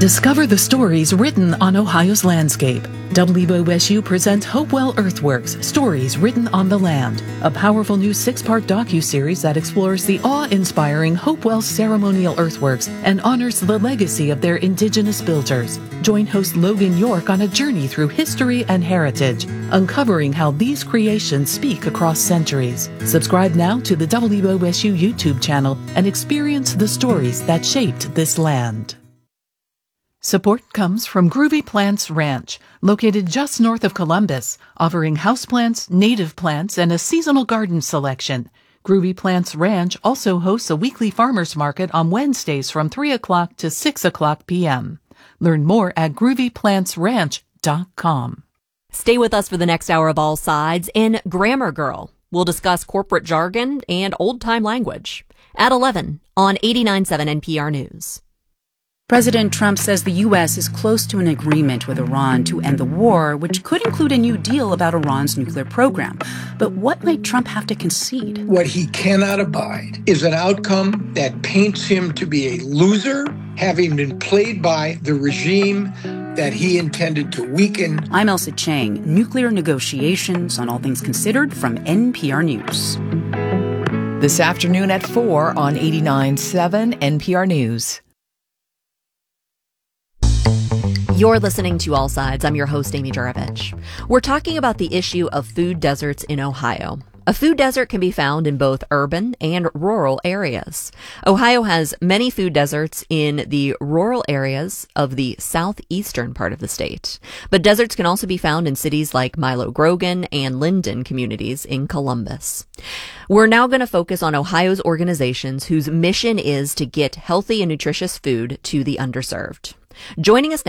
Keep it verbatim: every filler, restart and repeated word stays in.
Discover the stories written on Ohio's landscape. W O S U presents Hopewell Earthworks, Stories Written on the Land, a powerful new six-part docuseries that explores the awe-inspiring Hopewell ceremonial earthworks and honors the legacy of their indigenous builders. Join host Logan York on a journey through history and heritage, uncovering how these creations speak across centuries. Subscribe now to the W O S U YouTube channel and experience the stories that shaped this land. Support comes from Groovy Plants Ranch, located just north of Columbus, offering houseplants, native plants, and a seasonal garden selection. Groovy Plants Ranch also hosts a weekly farmers market on Wednesdays from three o'clock to six o'clock p.m. Learn more at groovy plants ranch dot com. Stay with us for the next hour of All Sides in Grammar Girl. We'll discuss corporate jargon and old-time language. At eleven on eighty-nine point seven N P R News. President Trump says the U S is close to an agreement with Iran to end the war, which could include a new deal about Iran's nuclear program. But what might Trump have to concede? What he cannot abide is an outcome that paints him to be a loser, having been played by the regime that he intended to weaken. I'm Elsa Chang. Nuclear negotiations on All Things Considered from N P R News. This afternoon at four on eighty-nine point seven N P R News. You're listening to All Sides. I'm your host, Amy Juravich. We're talking about the issue of food deserts in Ohio. A food desert can be found in both urban and rural areas. Ohio has many food deserts in the rural areas of the southeastern part of the state. But deserts can also be found in cities like Milo Grogan and Linden communities in Columbus. We're now going to focus on Ohio's organizations whose mission is to get healthy and nutritious food to the underserved. Joining us now